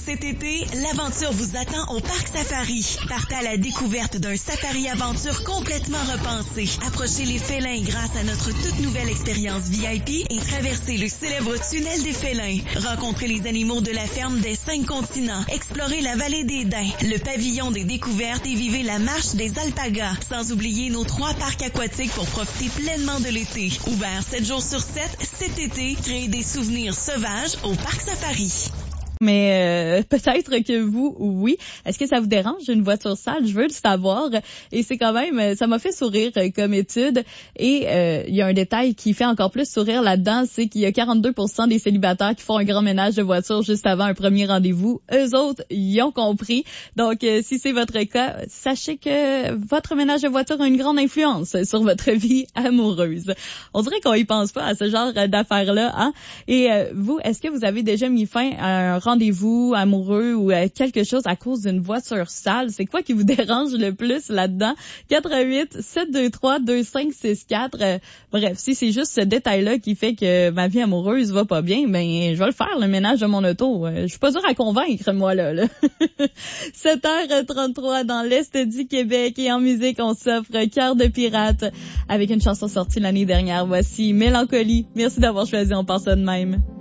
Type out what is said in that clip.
Cet été, l'aventure vous attend au Parc Safari. Partez à la découverte d'un safari-aventure complètement repensé. Approchez les félins grâce à notre toute nouvelle expérience VIP et traversez le célèbre tunnel des félins. Rencontrez les animaux de la ferme des 5 continents. Explorez la vallée des Daims, le pavillon des découvertes et vivez la marche des alpagas. Sans oublier nos 3 parcs aquatiques pour profiter pleinement de l'été. Ouvert 7 jours sur 7, cet été, créez des souvenirs sauvages au Parc Safari. Mais peut-être que vous, oui. Est-ce que ça vous dérange une voiture sale? Je veux le savoir. Et c'est quand même, ça m'a fait sourire comme étude. Et il y a un détail qui fait encore plus sourire là-dedans, c'est qu'il y a 42% des célibataires qui font un grand ménage de voiture juste avant un premier rendez-vous. Eux autres, ils ont compris. Donc, si c'est votre cas, sachez que votre ménage de voiture a une grande influence sur votre vie amoureuse. On dirait qu'on y pense pas à ce genre d'affaires-là, hein? Et vous, est-ce que vous avez déjà mis fin à un rendez-vous amoureux ou quelque chose à cause d'une voiture sale? C'est quoi qui vous dérange le plus là-dedans? 88-723-2564. Bref, si c'est juste ce détail-là qui fait que ma vie amoureuse va pas bien, ben je vais le faire, le ménage de mon auto. Je suis pas dure à convaincre, moi, là. 7h33 dans l'Est du Québec et en musique, on s'offre Cœur de pirate avec une chanson sortie l'année dernière. Voici Mélancolie. Merci d'avoir choisi On pense ça de même.